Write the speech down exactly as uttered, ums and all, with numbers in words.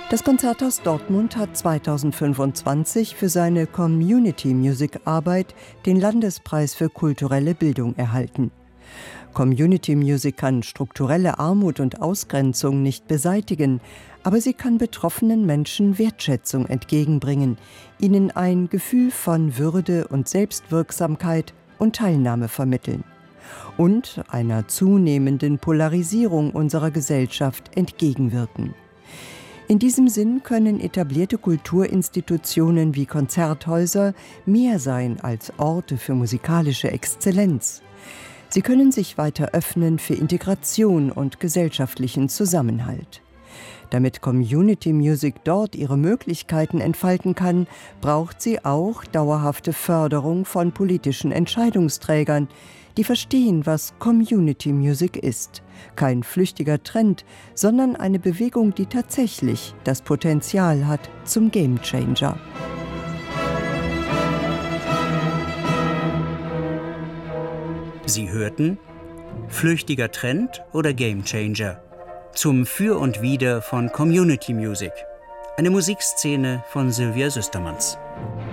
Das Konzerthaus Dortmund hat zweitausendfünfundzwanzig für seine Community-Music-Arbeit den Landespreis für kulturelle Bildung erhalten. Community Music kann strukturelle Armut und Ausgrenzung nicht beseitigen, aber sie kann betroffenen Menschen Wertschätzung entgegenbringen, ihnen ein Gefühl von Würde und Selbstwirksamkeit und Teilnahme vermitteln und einer zunehmenden Polarisierung unserer Gesellschaft entgegenwirken. In diesem Sinn können etablierte Kulturinstitutionen wie Konzerthäuser mehr sein als Orte für musikalische Exzellenz. Sie können sich weiter öffnen für Integration und gesellschaftlichen Zusammenhalt. Damit Community Music dort ihre Möglichkeiten entfalten kann, braucht sie auch dauerhafte Förderung von politischen Entscheidungsträgern, die verstehen, was Community Music ist. Kein flüchtiger Trend, sondern eine Bewegung, die tatsächlich das Potenzial hat zum Gamechanger. Sie hörten Flüchtiger Trend oder Gamechanger zum Für und Wider von Community Music, eine Musikszene von Sylvia Süstermanns.